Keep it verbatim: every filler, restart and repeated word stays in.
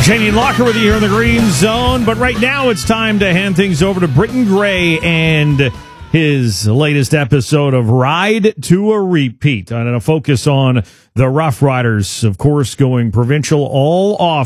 Shane Locker with you here in the Green Zone. But right now it's time to hand things over to Britton Gray and his latest episode of Ride to a Repeat. I'm going to focus on the Rough Riders, of course, going provincial all off